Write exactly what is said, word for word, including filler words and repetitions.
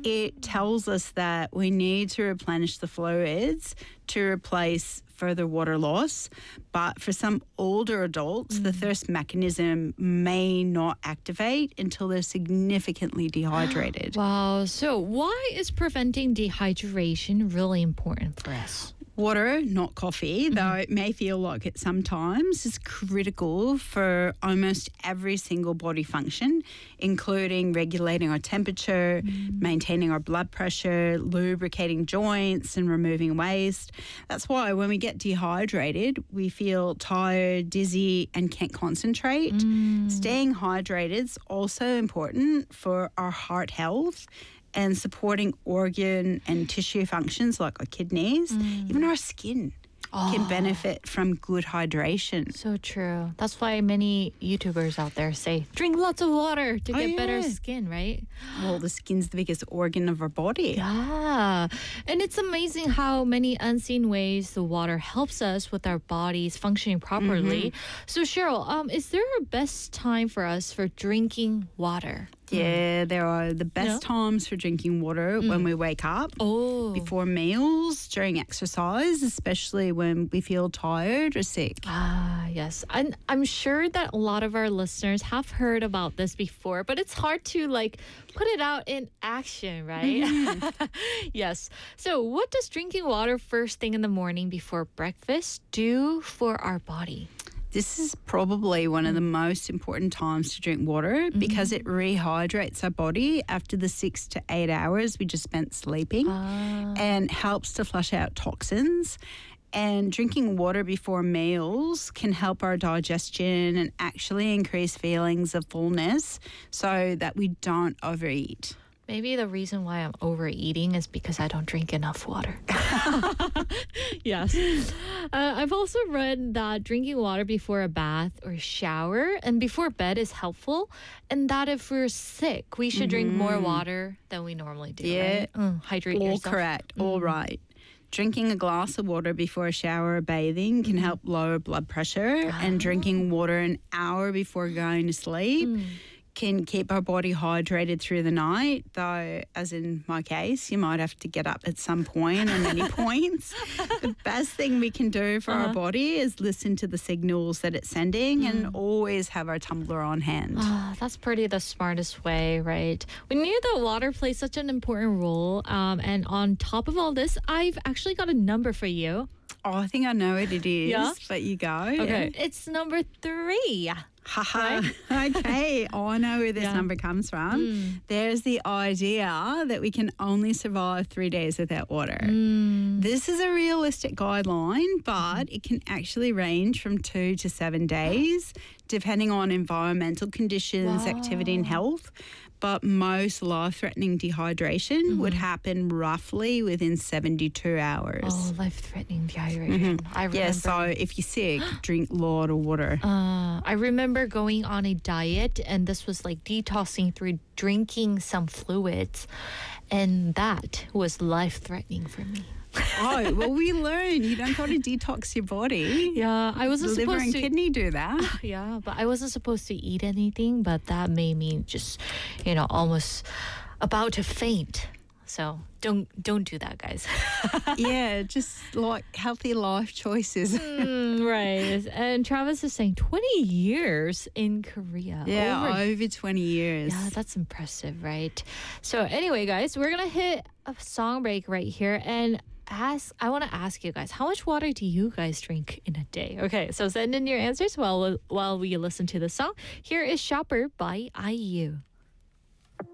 It tells us that we need to replenish the fluids to replace further water loss. But for some older adults, mm. the thirst mechanism may not activate until they're significantly dehydrated. Wow. So why is preventing dehydration really important for us? Water, not coffee, mm-hmm. though it may feel like it sometimes, is critical for almost every single body function, including regulating our temperature, mm. maintaining our blood pressure, lubricating joints, and removing waste. That's why when we get dehydrated, we feel tired, dizzy, and can't concentrate. Mm. Staying hydrated is also important for our heart health and supporting organ and tissue functions like our kidneys. Mm. Even our skin oh. can benefit from good hydration. So true. That's why many YouTubers out there say, drink lots of water to oh, get yeah. better skin, right? Well, the skin's the biggest organ of our body. Yeah. And it's amazing how many unseen ways the water helps us with our bodies functioning properly. Mm-hmm. So Cheryl, um, is there a best time for us for drinking water? Yeah, there are the best yeah. times for drinking water mm. when we wake up, oh. before meals, during exercise, especially when we feel tired or sick. Ah, yes. And I'm sure that a lot of our listeners have heard about this before, but it's hard to like put it out in action, right? Mm-hmm. Yes. So what does drinking water first thing in the morning before breakfast do for our body? This is probably one of the most important times to drink water mm-hmm. because it rehydrates our body after the six to eight hours we just spent sleeping ah. and helps to flush out toxins. And drinking water before meals can help our digestion and actually increase feelings of fullness so that we don't overeat. Maybe the reason why I'm overeating is because I don't drink enough water. Yes. Uh, I've also read that drinking water before a bath or shower and before bed is helpful, and that if we're sick, we should mm-hmm. drink more water than we normally do. Yeah. Right? Mm, hydrate All yourself. correct. Mm. All right. Drinking a glass of water before a shower or bathing can mm. help lower blood pressure, oh. and drinking water an hour before going to sleep mm. can keep our body hydrated through the night, though, as in my case, you might have to get up at some point and many points. The best thing we can do for uh-huh. our body is listen to the signals that it's sending mm. and always have our tumbler on hand. Oh, that's pretty the smartest way, right? We knew that water plays such an important role, um, and on top of all this, I've actually got a number for you. Oh, I think I know what it is, yeah? but you go. Okay, yeah. It's number three. Haha. Right? Okay. Oh, I know where this yeah. number comes from. Mm. There's the idea that we can only survive three days without water. Mm. This is a realistic guideline, but it can actually range from two to seven days, depending on environmental conditions, wow. activity, and health. But most life-threatening dehydration mm-hmm. would happen roughly within seventy-two hours. Oh, life-threatening dehydration. Mm-hmm. I remember. Yeah, so if you're sick, drink a lot of water. Uh, I remember going on a diet, and this was like detoxing through drinking some fluids, and that was life-threatening for me. Oh, well, we learn you don't got to detox your body. Yeah, I wasn't the liver supposed and to. Kidney do that. Yeah, but I wasn't supposed to eat anything, but that made me just, you know, almost about to faint. So don't don't do that, guys. Yeah, just like healthy life choices. Mm, right. And Travis is saying twenty years in Korea. Yeah, over, over twenty years. Yeah, that's impressive, right? So anyway, guys, we're gonna hit a song break right here, and ask I want to ask you guys, how much water do you guys drink in a day? Okay, so send in your answers while while we listen to the song. Here is Shopper by I U.